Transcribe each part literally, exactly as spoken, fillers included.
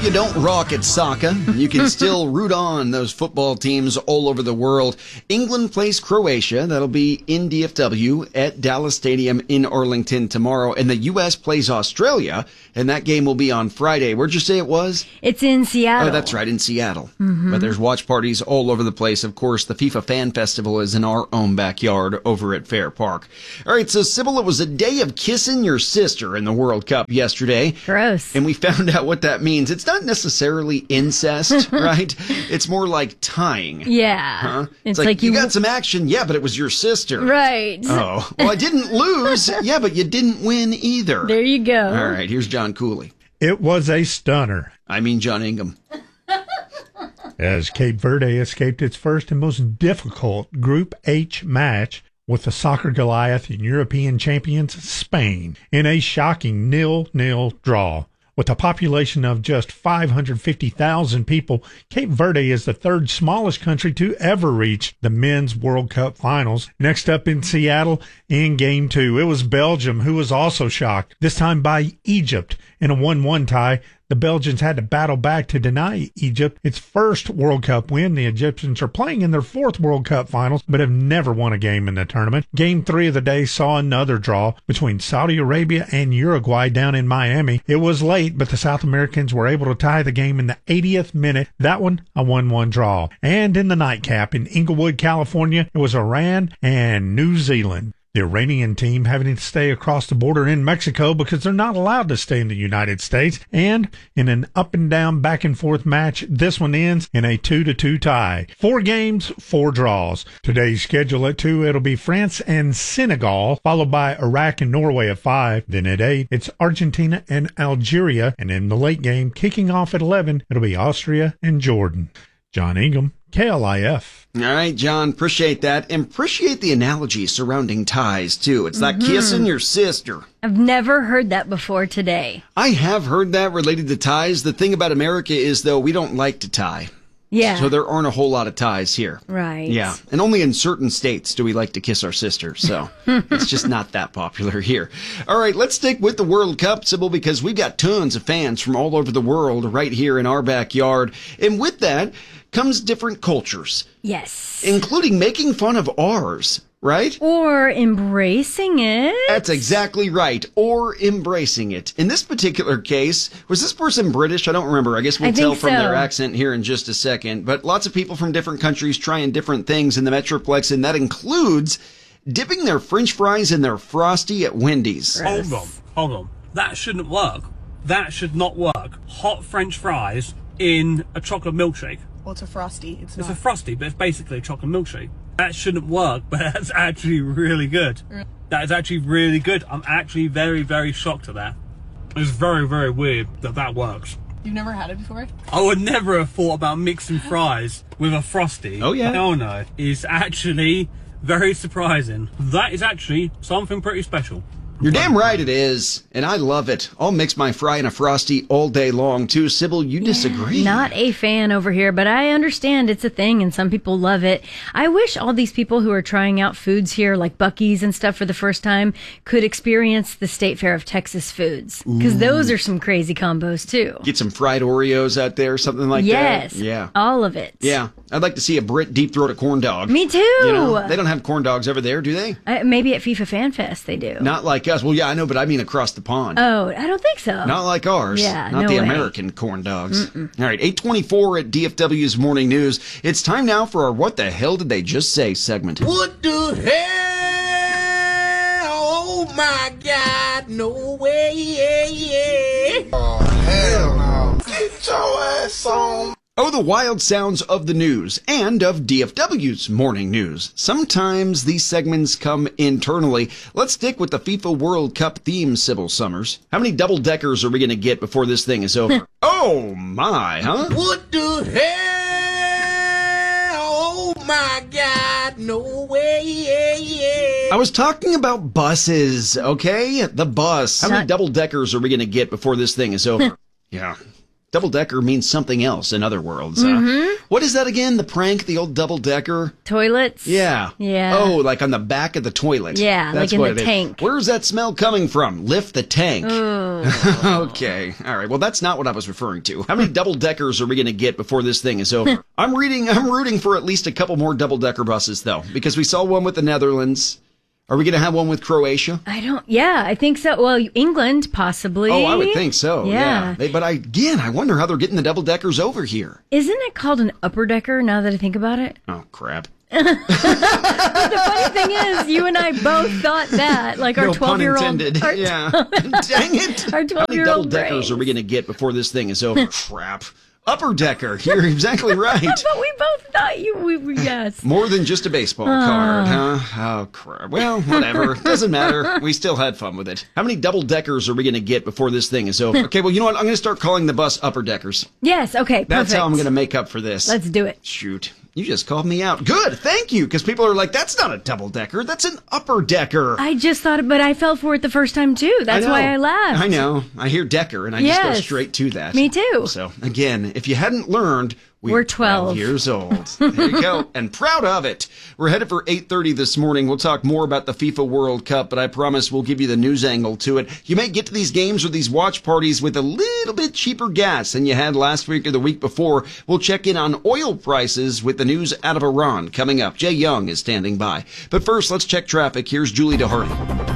you don't rock at soccer, you can still root on those football teams all over the world. England plays Croatia. That'll be in D F W at Dallas Stadium in Arlington tomorrow. And the U S plays Australia, and that game will be on Friday. Where'd you say it was? It's in Seattle. Oh, that's right, in Seattle. Mm-hmm. But there's watch parties all over the place. Of course, the FIFA Fan Festival is in our own backyard over at Fair Park. All right, so Sybil, it was a day of kissing your sister in the World Cup yesterday. Gross. And we found out what that means. It's not necessarily incest, right? It's more like tying. Yeah. Huh? It's It's like, like you you got some action. Yeah, but it was your sister. Right. Oh, well, I didn't lose. Yeah, but you didn't win either. There you go. All right, here's John Cooley. It was a stunner. I mean John Ingham. As Cape Verde escaped its first and most difficult Group H match with the soccer Goliath and European champions Spain in a shocking nil nil draw. With a population of just five hundred fifty thousand people, Cape Verde is the third smallest country to ever reach the Men's World Cup finals. Next up in Seattle, in Game two, it was Belgium, who was also shocked, this time by Egypt. In a one one tie, the Belgians had to battle back to deny Egypt its first World Cup win. The Egyptians are playing in their fourth World Cup finals, but have never won a game in the tournament. Game three of the day saw another draw between Saudi Arabia and Uruguay down in Miami. It was late, but the South Americans were able to tie the game in the eightieth minute. That one, a one one draw. And in the nightcap in Inglewood, California, it was Iran and New Zealand. The Iranian team having to stay across the border in Mexico because they're not allowed to stay in the United States. And in an up and down, back and forth match, this one ends in a two to two tie. Four games, four draws. Today's schedule at two, it'll be France and Senegal, followed by Iraq and Norway at five. Then at eight, it's Argentina and Algeria. And in the late game, kicking off at eleven, it'll be Austria and Jordan. John Ingham, K L I F. All right, John, appreciate that. And appreciate the analogy surrounding ties, too. It's like mm-hmm. kissing your sister. I've never heard that before today. I have heard that related to ties. The thing about America is, though, we don't like to tie. Yeah. So there aren't a whole lot of ties here. Right. Yeah. And only in certain states do we like to kiss our sisters. So it's just not that popular here. All right, let's stick with the World Cup, Sybil, because we've got tons of fans from all over the world right here in our backyard. And with that comes different cultures. Yes. Including making fun of ours. Right? Or embracing it. That's exactly right. Or embracing it. In this particular case, was this person British? I don't remember. I guess we'll I tell from so. their accent here in just a second. But lots of people from different countries trying different things in the Metroplex, and that includes dipping their French fries in their Frosty at Wendy's. Hold on. Hold on. That shouldn't work. That should not work. Hot French fries in a chocolate milkshake. Well, it's a Frosty. It's, it's not. a Frosty, but it's basically a chocolate milkshake. That shouldn't work, but that's actually really good. Really? That is actually really good. I'm actually very, very shocked at that. It's very, very weird that that works. You've never had it before? I would never have thought about mixing fries with a Frosty. Oh, yeah. Hell no. It's actually very surprising. That is actually something pretty special. You're damn right it is, and I love it. I'll mix my fry in a Frosty all day long, too. Sybil, you disagree? Not a fan over here, but I understand it's a thing, and some people love it. I wish all these people who are trying out foods here, like Buc-ee's and stuff for the first time, could experience the State Fair of Texas foods, because those are some crazy combos, too. Get some fried Oreos out there, something like yes, that. Yes, yeah, all of it. Yeah, I'd like to see a Brit deep-throat a corn dog. Me too. You know, they don't have corn dogs over there, do they? Uh, maybe at FIFA Fan Fest they do. Not like us. Well, yeah, I know, but I mean across the pond. Oh, I don't think so. Not like ours. Yeah, Not no the way. American corn dogs. Mm-mm. All right, eight twenty-four at D F W's Morning News. It's time now for our What the Hell Did They Just Say segment. What the hell? Oh, my God. No way. Yeah, yeah. Oh, hell no. Get your ass on. Oh, the wild sounds of the news and of D F W's Morning News. Sometimes these segments come internally. Let's stick with the FIFA World Cup theme, Sybil Summers. How many double-deckers are we going to get before this thing is over? Oh, my, huh? What the hell? Oh, my God. No way. Yeah, yeah. I was talking about buses, okay? The bus. How many double-deckers are we going to get before this thing is over? Yeah. double-decker means something else in other worlds. Mm-hmm. Uh, what is that again? The prank, the old double-decker? Toilets? Yeah. Yeah. Oh, like on the back of the toilet. Yeah, That's like in what the it tank. Is. Where's that smell coming from? Lift the tank. Oh. Okay. All right. Well, that's not what I was referring to. How many double-deckers are we going to get before this thing is over? I'm reading, I'm rooting for at least a couple more double-decker buses, though, because we saw one with the Netherlands. Are we going to have one with Croatia? I don't, yeah, I think so. Well, England, possibly. Oh, I would think so. Yeah. yeah. They, but I, again, I wonder how they're getting the double-deckers over here. Isn't it called an upper decker now that I think about it? Oh, crap. But the funny thing is, you and I both thought that, like our no twelve-year-old. Pun intended. Our, yeah. Dang it. Our How many twelve-year-old double-deckers brains. are we going to get before this thing is over? Crap. Upper decker. You're exactly right. But we both thought you, we, we yes. More than just a baseball card, huh? Oh, crap. Well, whatever. Doesn't matter. We still had fun with it. How many double-deckers are we going to get before this thing is over? Okay, well, you know what? I'm going to start calling the bus upper deckers. Yes, okay, perfect. That's how I'm going to make up for this. Let's do it. Shoot. You just called me out. Good, thank you, because people are like, that's not a double-decker, that's an upper-decker. I just thought it, but I fell for it the first time, too. That's I know. why I laughed. I know. I hear decker, and I just Yes. go straight to that. Me too. So, again, if you hadn't learned, we're, We're twelve. years old. There you go. And proud of it. We're headed for eight thirty this morning. We'll talk more about the FIFA World Cup, but I promise we'll give you the news angle to it. You may get to these games or these watch parties with a little bit cheaper gas than you had last week or the week before. We'll check in on oil prices with the news out of Iran coming up. Jay Young is standing by. But first, let's check traffic. Here's Julie DeHardy.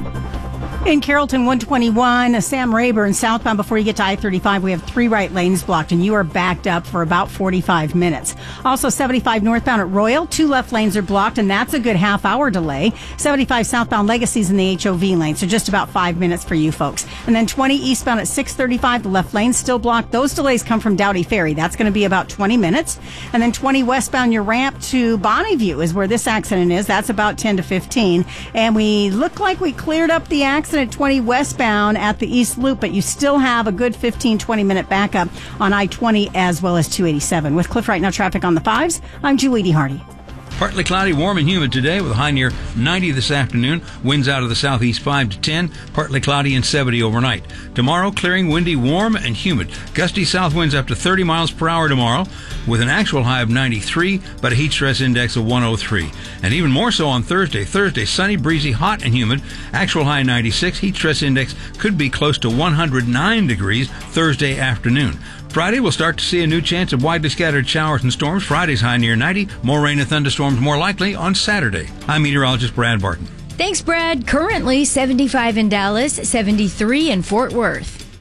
In Carrollton, one twenty-one, Sam Rayburn, southbound before you get to I thirty-five, we have three right lanes blocked, and you are backed up for about forty-five minutes. Also, seventy-five northbound at Royal, two left lanes are blocked, and that's a good half-hour delay. seventy-five southbound Legacy's in the H O V lane, so just about five minutes for you folks. And then twenty eastbound at six thirty-five, the left lane's still blocked. Those delays come from Doughty Ferry. That's going to be about twenty minutes. And then twenty westbound, your ramp to Bonneview is where this accident is. That's about ten to fifteen. And we look like we cleared up the accident at twenty westbound at the East Loop, but you still have a good fifteen, twenty minute backup on I twenty as well as two eighty-seven. With Cliff Right Now traffic on the fives, I'm Julie DeHardy. Partly cloudy, warm and humid today with a high near ninety this afternoon. Winds out of the southeast five to ten. Partly cloudy and seventy overnight. Tomorrow, clearing, windy, warm and humid. Gusty south winds up to thirty miles per hour tomorrow with an actual high of ninety-three, but a heat stress index of one oh three. And even more so on Thursday. Thursday, sunny, breezy, hot and humid. Actual high ninety-six. Heat stress index could be close to one hundred nine degrees Thursday afternoon. Friday, we'll start to see a new chance of widely scattered showers and storms. Friday's high near ninety. More rain and thunderstorms more likely on Saturday. I'm meteorologist Brad Barton. Thanks, Brad. Currently seventy-five in Dallas, seventy-three in Fort Worth.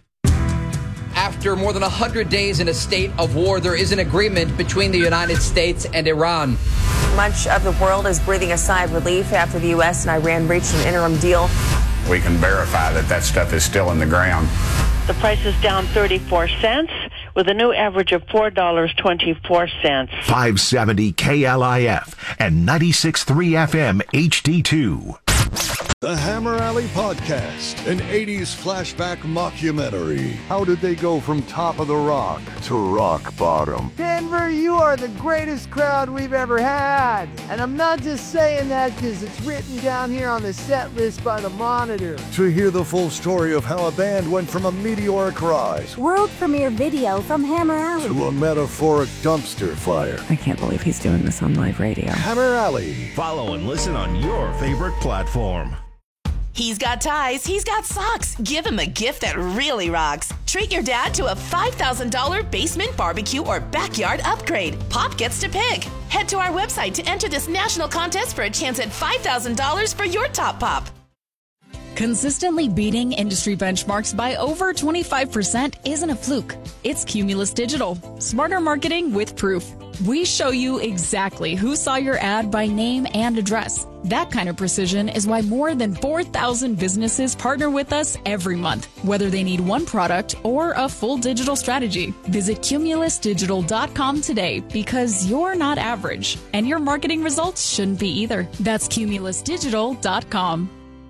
After more than one hundred days in a state of war, there is an agreement between the United States and Iran. Much of the world is breathing a sigh of relief after the U S and Iran reached an interim deal. We can verify that that stuff is still in the ground. The price is down thirty-four cents with a new average of four dollars and twenty-four cents. five seventy K L I F and ninety-six point three F M H D two. The Hammer Alley Podcast, an eighties flashback mockumentary. How did they go from top of the rock to rock bottom? Denver, you are the greatest crowd we've ever had. And I'm not just saying that because it's written down here on the set list by the Monitor. To hear the full story of how a band went from a meteoric rise world premiere video from Hammer Alley to a metaphoric dumpster fire. I can't believe he's doing this on live radio. Hammer Alley. Follow and listen on your favorite platform. He's got ties, he's got socks. Give him a gift that really rocks. Treat your dad to a five thousand dollars basement, barbecue, or backyard upgrade. Pop gets to pick. Head to our website to enter this national contest for a chance at five thousand dollars for your top pop. Consistently beating industry benchmarks by over twenty-five percent isn't a fluke. It's Cumulus Digital. Smarter marketing with proof. We show you exactly who saw your ad by name and address. That kind of precision is why more than four thousand businesses partner with us every month, whether they need one product or a full digital strategy. Visit cumulus digital dot com today because you're not average, and your marketing results shouldn't be either. That's cumulus digital dot com.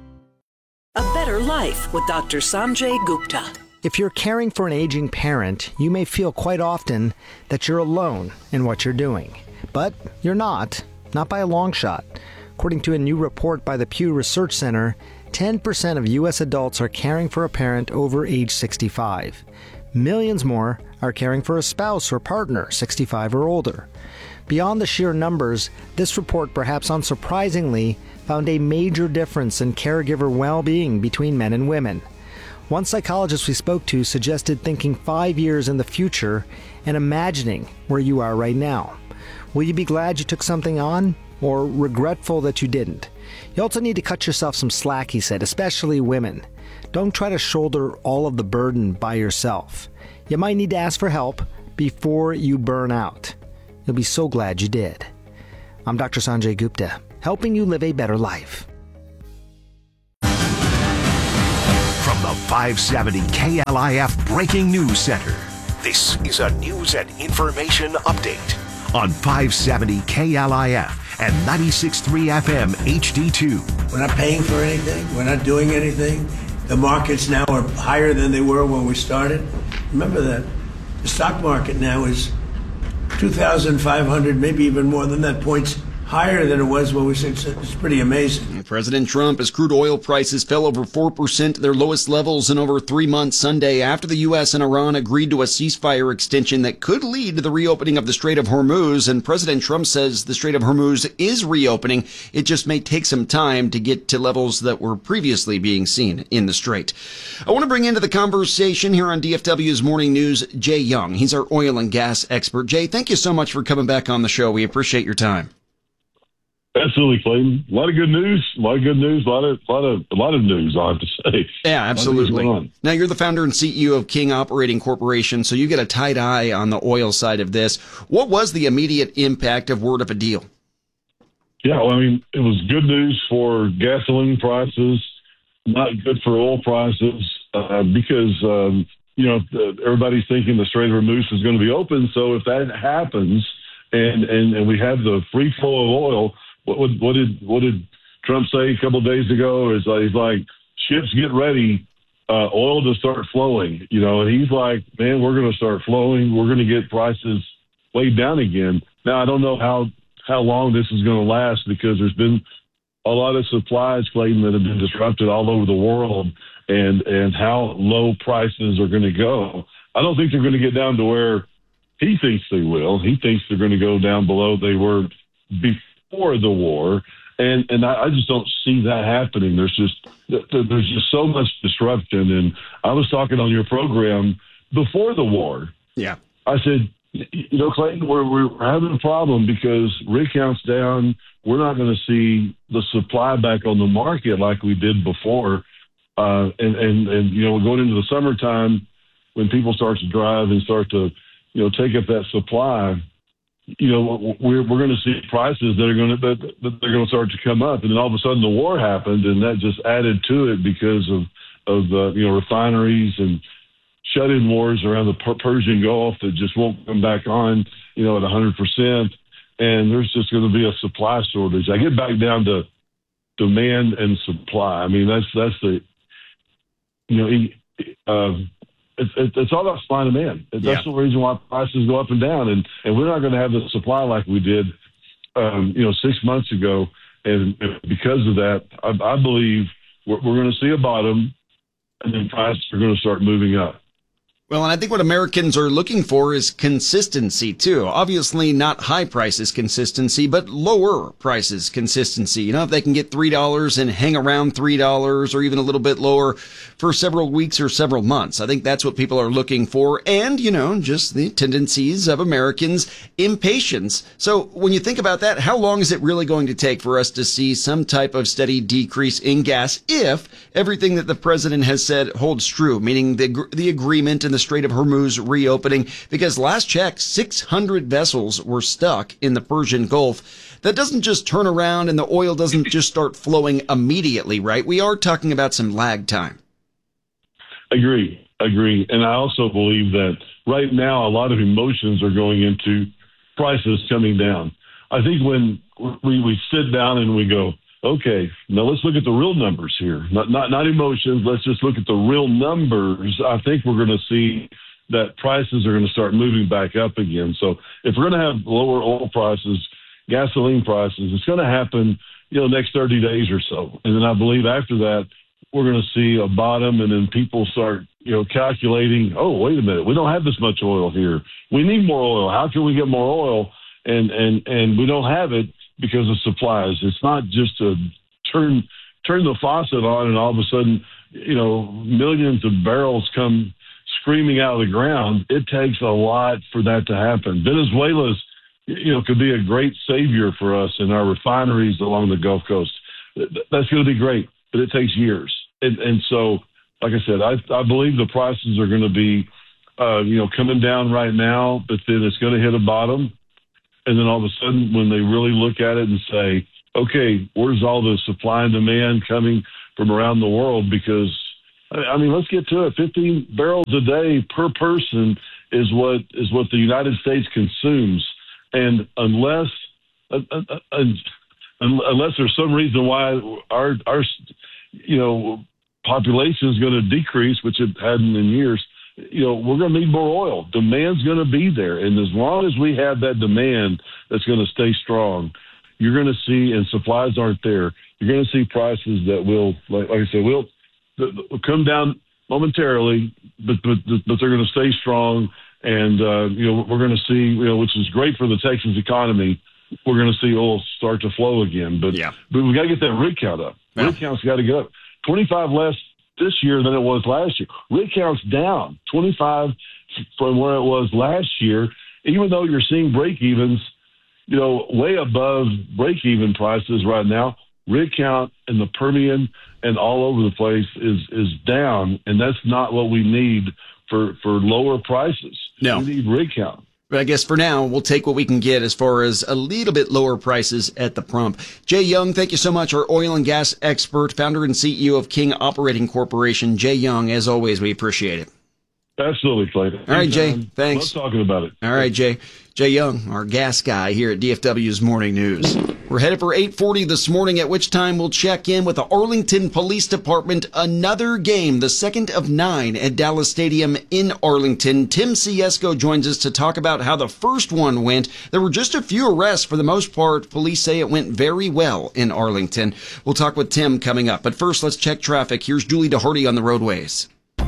A Better Life with Doctor Sanjay Gupta. If you're caring for an aging parent, you may feel quite often that you're alone in what you're doing. But you're not, not by a long shot. According to a new report by the Pew Research Center, ten percent of U S adults are caring for a parent over age sixty-five. Millions more are caring for a spouse or partner, sixty-five or older. Beyond the sheer numbers, this report, perhaps unsurprisingly, found a major difference in caregiver well-being between men and women. One psychologist we spoke to suggested thinking five years in the future and imagining where you are right now. Will you be glad you took something on, or regretful that you didn't? You also need to cut yourself some slack, he said, especially women. Don't try to shoulder all of the burden by yourself. You might need to ask for help before you burn out. You'll be so glad you did. I'm Doctor Sanjay Gupta, helping you live a better life. From the five seventy K L I F Breaking News Center, this is a news and information update on five seventy K L I F and ninety-six point three F M H D two. We're not paying for anything. We're not doing anything. The markets now are higher than they were when we started. Remember that. The stock market now is two thousand five hundred, maybe even more than that, points higher than it was when we said. It's pretty amazing. President Trump, as crude oil prices fell over four percent to their lowest levels in over three months Sunday after the U S and Iran agreed to a ceasefire extension that could lead to the reopening of the Strait of Hormuz. And President Trump says the Strait of Hormuz is reopening. It just may take some time to get to levels that were previously being seen in the Strait. I want to bring into the conversation here on D F W's Morning News, Jay Young. He's our oil and gas expert. Jay, thank you so much for coming back on the show. We appreciate your time. Absolutely, Clayton. A lot of good news. A lot of good news. A lot of, a lot of, a lot of news, I have to say. Yeah, absolutely. Now, you're the founder and C E O of King Operating Corporation, so you get a tight eye on the oil side of this. What was the immediate impact of word of a deal? Yeah, well, I mean, it was good news for gasoline prices, not good for oil prices, uh, because, um, you know, everybody's thinking the Strait of Hormuz is going to be open. So if that happens and, and, and we have the free flow of oil, What, what, what did what did Trump say a couple of days ago? Is uh, he's like, ships get ready, uh, oil to start flowing, you know, and he's like, man, we're going to start flowing. We're going to get prices way down again. Now, I don't know how, how long this is going to last because there's been a lot of supplies, Clayton, that have been disrupted all over the world, and, and how low prices are going to go. I don't think they're going to get down to where he thinks they will. He thinks they're going to go down below they were before. For the war, and and I, I just don't see that happening. There's just there's just so much disruption. And I was talking on your program before the war. Yeah, I said, you know, Clayton, we're we're having a problem because rig count's down. We're not going to see the supply back on the market like we did before. Uh, and and and you know, we're going into the summertime when people start to drive and start to, you know, take up that supply. You know, we're we're going to see prices that are going to that, that they're going to start to come up, and then all of a sudden the war happened, and that just added to it because of of uh, you know, refineries and shut-in wars around the Persian Gulf that just won't come back on, you know, at one hundred percent, and there's just going to be a supply shortage. I get back down to demand and supply. I mean, that's that's the you know. Uh, It's, it's all about supply and demand. That's yeah. the reason why prices go up and down. And, and we're not going to have the supply like we did, um, you know, six months ago. And, and because of that, I, I believe we're, we're going to see a bottom, and then prices are going to start moving up. Well, and I think what Americans are looking for is consistency, too. Obviously, not high prices consistency, but lower prices consistency. You know, if they can get three dollars and hang around three dollars or even a little bit lower for several weeks or several months. I think that's what people are looking for. And, you know, just the tendencies of Americans' impatience. So when you think about that, how long is it really going to take for us to see some type of steady decrease in gas if everything that the president has said holds true, meaning the, the agreement and the Strait of Hormuz reopening? Because last check, six hundred vessels were stuck in the Persian Gulf. That doesn't just turn around and the oil doesn't just start flowing immediately, right? We are talking about some lag time. Agree, agree. And I also believe that right now a lot of emotions are going into prices coming down. I think when we, we sit down and we go, okay, now let's look at the real numbers here. Not, not not emotions. Let's just look at the real numbers. I think we're going to see that prices are going to start moving back up again. So if we're going to have lower oil prices, gasoline prices, it's going to happen, you know, next thirty days or so. And then I believe after that, we're going to see a bottom, and then people start you know, calculating, oh, wait a minute, we don't have this much oil here. We need more oil. How can we get more oil? And, and, and we don't have it because of supplies. It's not just a turn, turn the faucet on and all of a sudden, you know, millions of barrels come screaming out of the ground. It takes a lot for that to happen. Venezuela's, you know, could be a great savior for us in our refineries along the Gulf Coast. That's going to be great, but it takes years. And, and so, like I said, I, I believe the prices are going to be, uh, you know, coming down right now, but then it's going to hit a bottom. And then all of a sudden, when they really look at it and say, okay, where's all the supply and demand coming from around the world? Because, I mean, let's get to it. fifteen barrels a day per person is what is what the United States consumes. And unless uh, uh, uh, unless there's some reason why our, our you know, population is going to decrease, which it hadn't in years, you know, we're going to need more oil. Demand's going to be there. And as long as we have that demand that's going to stay strong, you're going to see, and supplies aren't there, you're going to see prices that will, like, like I said, will, will come down momentarily, but, but, but they're going to stay strong. And, uh, you know, we're going to see, you know, which is great for the Texas economy, we're going to see oil start to flow again. But, yeah. but we got to get that rig count up. Yeah. Rig count's got to get up. twenty-five less this year than it was last year. Rig count's down twenty-five from where it was last year, even though you're seeing break-evens, you know, way above break-even prices right now. Rig count in the Permian and all over the place is is down, and that's not what we need for, for lower prices. No. We need rig count. But I guess for now, we'll take what we can get as far as a little bit lower prices at the pump. Jay Young, thank you so much, our oil and gas expert, founder and C E O of King Operating Corporation. Jay Young, as always, we appreciate it. Absolutely, Clayton. All right, Jay, thanks. Love talking about it. All right, Jay. Jay Young, our gas guy here at D F W's Morning News. We're headed for eight forty this morning, at which time we'll check in with the Arlington Police Department. Another game, the second of nine at Dallas Stadium in Arlington. Tim Siesko joins us to talk about how the first one went. There were just a few arrests. For the most part, police say it went very well in Arlington. We'll talk with Tim coming up. But first, let's check traffic. Here's Julie DeHardy on the roadways.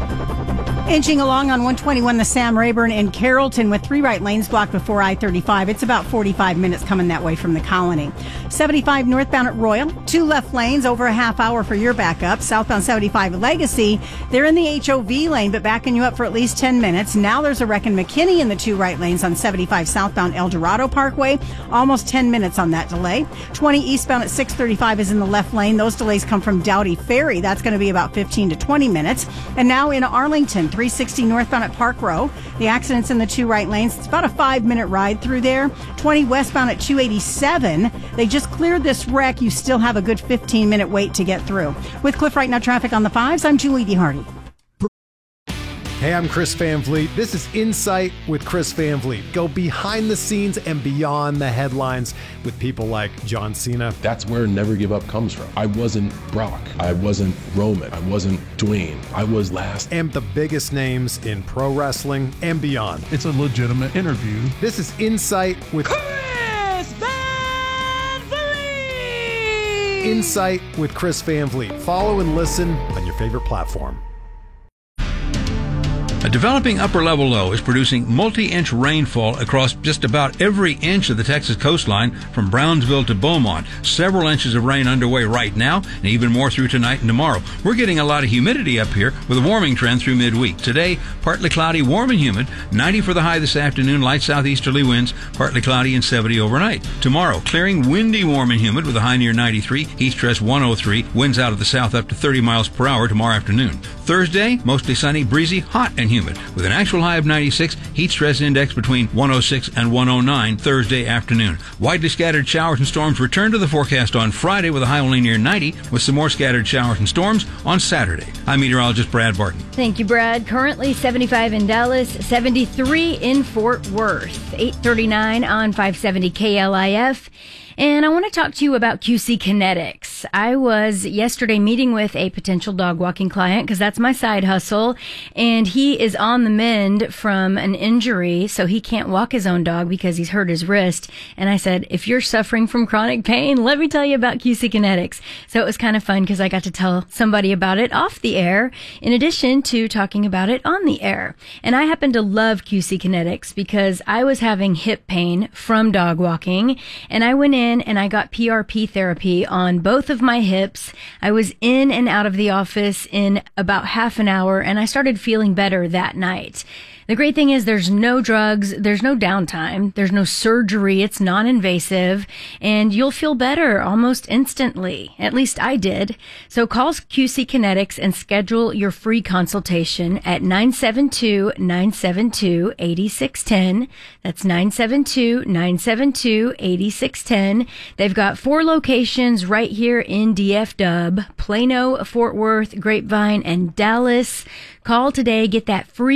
Inching along on one twenty-one, the Sam Rayburn in Carrollton with three right lanes blocked before I thirty-five. It's about forty-five minutes coming that way from the Colony. seventy-five northbound at Royal, two left lanes, over a half hour for your backup. Southbound seventy-five Legacy, they're in the H O V lane, but backing you up for at least ten minutes. Now there's a wreck in McKinney in the two right lanes on seventy-five southbound El Dorado Parkway. Almost ten minutes on that delay. twenty eastbound at six thirty-five is in the left lane. Those delays come from Dowdy Ferry. That's going to be about fifteen to twenty minutes. And now in Arlington, three sixty northbound at Park Row. The accident's in the two right lanes. It's about a five-minute ride through there. twenty westbound at two eighty-seven. They just cleared this wreck. You still have a good fifteen-minute wait to get through. With Cliff Right Now traffic on the fives, I'm Julie DeHardy. Hey, I'm Chris Van Vliet. This is Insight with Chris Van Vliet. Go behind the scenes and beyond the headlines with people like John Cena. That's where Never Give Up comes from. I wasn't Brock. I wasn't Roman. I wasn't Dwayne. I was last. And the biggest names in pro wrestling and beyond. It's a legitimate interview. This is Insight with Chris Van Vliet. Insight with Chris Van Vliet. Follow and listen on your favorite platform. A developing upper-level low is producing multi-inch rainfall across just about every inch of the Texas coastline from Brownsville to Beaumont. Several inches of rain underway right now, and even more through tonight and tomorrow. We're getting a lot of humidity up here with a warming trend through midweek. Today, partly cloudy, warm and humid, ninety for the high this afternoon, light southeasterly winds, partly cloudy and seventy overnight. Tomorrow, clearing, windy, warm and humid with a high near ninety-three, heat stress one oh three, winds out of the south up to thirty miles per hour tomorrow afternoon. Thursday, mostly sunny, breezy, hot and humid with an actual high of ninety-six, heat stress index between one oh six and one oh nine Thursday afternoon. Widely scattered showers and storms return to the forecast on Friday with a high only near ninety, with some more scattered showers and storms on Saturday. I'm meteorologist Brad Barton. Thank you, Brad. Currently seventy-five in Dallas, seventy-three in Fort Worth. eight thirty-nine on five seventy K L I F. And I want to talk to you about Q C Kinetics. I was yesterday meeting with a potential dog walking client because that's my side hustle. And he is on the mend from an injury, so he can't walk his own dog because he's hurt his wrist. And I said, if you're suffering from chronic pain, let me tell you about Q C Kinetics. So it was kind of fun because I got to tell somebody about it off the air, in addition to talking about it on the air. And I happen to love Q C Kinetics because I was having hip pain from dog walking, and I went in and I got P R P therapy on both of my hips. I was in and out of the office in about half an hour, and I started feeling better that night. The great thing is there's no drugs, there's no downtime, there's no surgery, it's non-invasive, and you'll feel better almost instantly. At least I did. So call Q C Kinetics and schedule your free consultation at nine seven two, nine seven two, eight six one zero. That's nine seven two, nine seven two, eight six one zero. They've got four locations right here in D F W, Plano, Fort Worth, Grapevine, and Dallas. Call today, get that free